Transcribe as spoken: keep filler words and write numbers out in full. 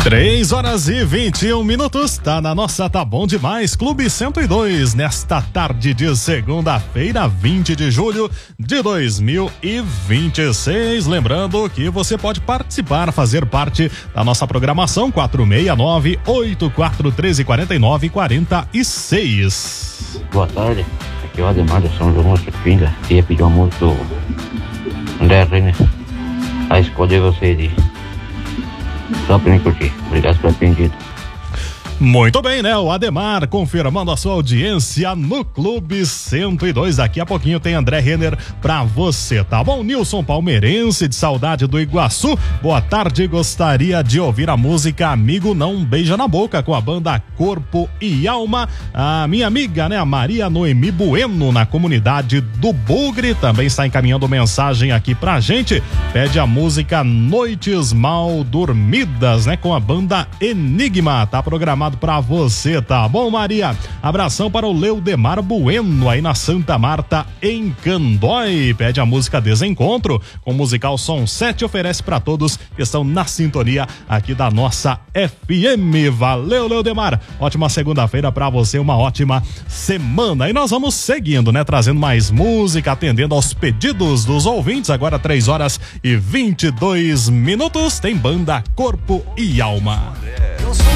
três horas e vinte e um minutos, tá na nossa Tá Bom Demais Clube cento e dois, nesta tarde de segunda-feira, vinte de julho de dois mil e vinte e seis. Lembrando que você pode participar, fazer parte da nossa programação quatro seis nove, oito quatro três, quatro nove quatro seis. Boa tarde, aqui é o Ademar de São João de Pinga. Queria pedir uma música do André Renner, a escolher você de só pra me curtir. Obrigado pelo atendido. Muito bem, né? O Ademar confirmando a sua audiência no Clube cento e dois. Daqui a pouquinho tem André Renner pra você, tá bom? Nilson Palmeirense, de Saudade do Iguaçu. Boa tarde, gostaria de ouvir a música Amigo Não Beija na Boca, com a banda Corpo e Alma. A minha amiga, né? A Maria Noemi Bueno, na comunidade do Bugre, também está encaminhando mensagem aqui pra gente. Pede a música Noites Mal Dormidas, né? Com a banda Enigma. Tá programado pra você, tá bom, Maria? Abração para o Leudemar Bueno, aí na Santa Marta, em Candói. Pede a música Desencontro, com o musical Som sete, oferece para todos que estão na sintonia aqui da nossa F M. Valeu, Leudemar. Ótima segunda-feira pra você, uma ótima semana. E nós vamos seguindo, né? Trazendo mais música, atendendo aos pedidos dos ouvintes. Agora três horas e vinte e dois minutos. Tem banda Corpo e Alma.